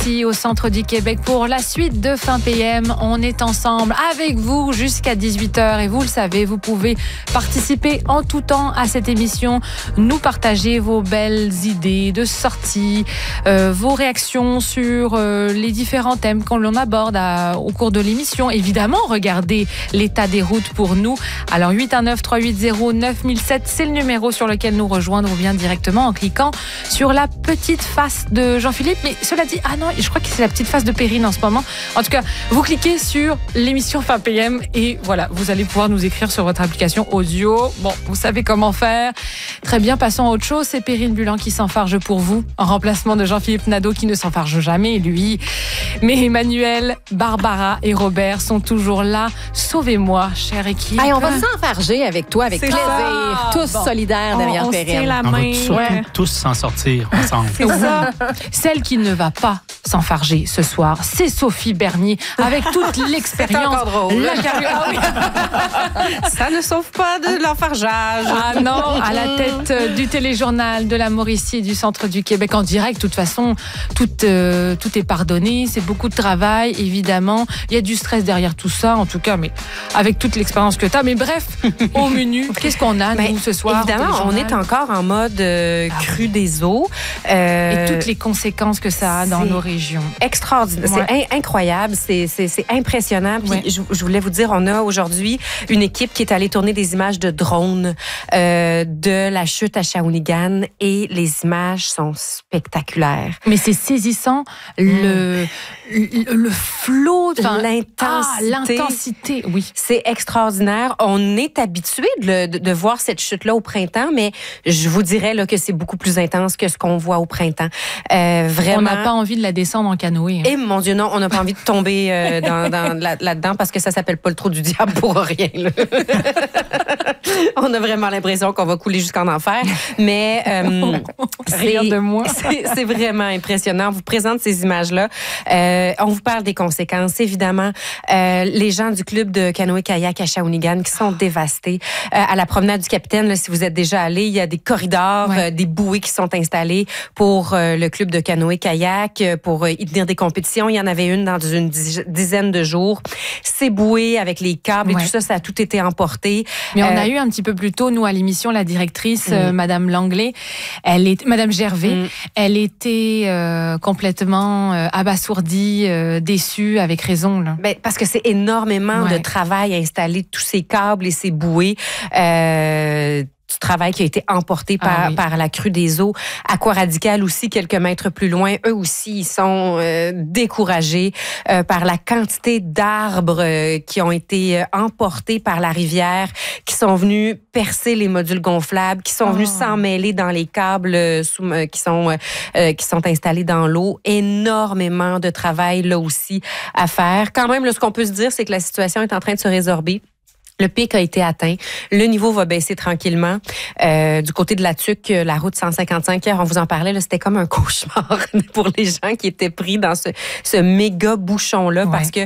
Mauricie, au centre du Québec, pour la suite de Fin PM. On est ensemble avec vous jusqu'à 18h et vous le savez, vous pouvez participer en tout temps à cette émission, nous partager vos belles idées de sortie, vos réactions sur les différents thèmes qu'on aborde au cours de l'émission. Évidemment, regardez l'état des routes pour nous. Alors 819-380-9007, c'est le numéro sur lequel nous rejoindre ou bien directement en cliquant sur la petite face de Jean-Philippe. Mais cela dit, ah non, je crois que c'est la petite face de Perrine en ce moment. En tout cas, vous cliquez sur l'émission Fin PM et voilà, vous allez pouvoir nous écrire sur votre application audio. Bon, vous savez comment faire. Très bien, passons à autre chose. C'est Perrine Bulan qui s'enfarge pour vous, en remplacement de Jean-Philippe Nadeau qui ne s'enfarge jamais, lui. Mais Emmanuel, Barbara et Robert sont toujours là. Sauvez-moi, chère équipe. Allez, on va s'enfarger avec toi, avec plaisir. Tous solidaires derrière Perrine. La On va main. surtout tous s'en sortir ensemble. C'est ça. Celle qui ne va pas s'enfarger ce soir, c'est Sophie Bernier, avec toute l'expérience. C'est encore drôle. Ah oui. Ça ne sauve pas de l'enfargeage. Ah non, à la tête du téléjournal de la Mauricie et du centre du Québec en direct. De toute façon, tout est pardonné. C'est beaucoup de travail, évidemment. Il y a du stress derrière tout ça, en tout cas, mais avec toute l'expérience que tu as. Mais bref, au menu, qu'est-ce qu'on a, nous, ce soir? Évidemment, on est encore en mode crue des eaux. Et toutes les conséquences que ça a dans nos régions. Extraordinaire. Ouais. C'est incroyable. C'est impressionnant. Puis je voulais vous dire, on a aujourd'hui une équipe qui est allée tourner des images de drones de la chute à Shawinigan et les images sont spectaculaires. Mais c'est saisissant, le flot, l'intensité, oui. C'est extraordinaire. On est habitué de voir cette chute-là au printemps, mais je vous dirais là, que c'est beaucoup plus intense que ce qu'on voit au printemps. Vraiment. On n'a pas envie de la descendre en canoë. Hein. Et mon Dieu, non, on n'a pas envie de tomber là-dedans parce que ça s'appelle pas le trou du diable pour rien. Là. On a vraiment l'impression qu'on va couler jusqu'en enfer. Mais Rire de moi. c'est vraiment impressionnant. On vous présente ces images-là. On vous parle des conséquences. Évidemment, les gens du club de canoë-kayak à Shawinigan qui sont dévastés. À la promenade du Capitaine, là, si vous êtes déjà allé, il y a des corridors, des bouées qui sont installées pour le club de canoë-kayak, pour y tenir des compétitions. Il y en avait une dans une dizaine de jours. Ces bouées avec les câbles et tout ça, ça a tout été emporté. Mais on a eu un petit peu plus tôt, nous, à l'émission, la directrice, Madame Langlais, Madame Gervais, elle était complètement abasourdie, déçue, avec raison. Là. Ben, parce que c'est énormément de travail à installer tous ces câbles et ces bouées. Du travail qui a été emporté par la crue des eaux. Aquaradical aussi, quelques mètres plus loin, eux aussi, ils sont découragés par la quantité d'arbres qui ont été emportés par la rivière, qui sont venus percer les modules gonflables, qui sont venus s'emmêler dans les câbles qui sont installés dans l'eau. Énormément de travail là aussi à faire. Quand même, là, ce qu'on peut se dire, c'est que la situation est en train de se résorber. Le pic a été atteint. Le niveau va baisser tranquillement. Du côté de la Tuque, la route 155, hier, on vous en parlait, là, c'était comme un cauchemar pour les gens qui étaient pris dans ce méga bouchon-là parce que